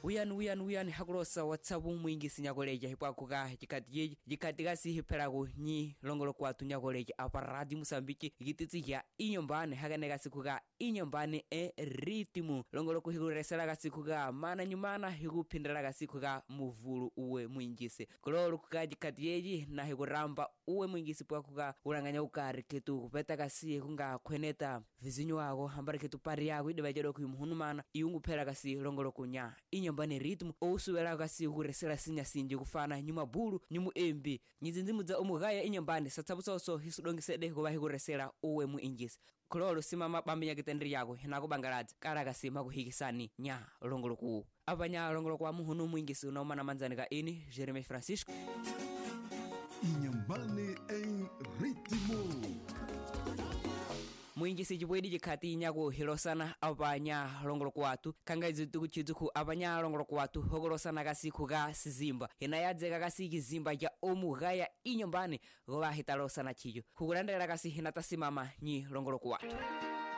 Uyan hakulosa watsabu mwingi sinyakoleja hipwakuka jikatika si hiperago nyi longolo kwa tunyakoleja apa Radio Mosambiki igititsi ya inyombane haganega sikuga inyombane ritmu longolo kuhiguresela gasikuga mana nyumana higupindala gasikuga muvulu uwe mwingise kololo kukajikatiyeji na higuramba uwe mwingisi pwakuga uranganya ukari ketu kupeta kasi kunga kweneta vizinyo wako hambari ketu pari yako idebajero kuyumuhunumana iungu pera kasi longolo kunya inyombane ritmu ousuwela kasi huresela sinya sinji kufana nyuma bulu nyumu embi nyizinzimu za umugaya inyombane satsabusoso hisudongisede kuba higuresela uwe mwingisi kololo simama bambinya kitendri yako hinako bangalati karaga sima kuhikisani nya longolo ku abanya longolo kwa muhunu mwingisi unaumana manzanika ini Jeremy Francisco Inyombane en ritmo mwingisi jibwedi jikati nyago hilosana abanya longolo kwa watu kangaizu tukuchizuku abanya longolo kwa watu hogorosana gasiku ga sizimba hinayadzeka gasi kizimba ya omugaya inyombane goba hitalosana chijo kukurandela gasi hinatasimama nyi longolo kwa watu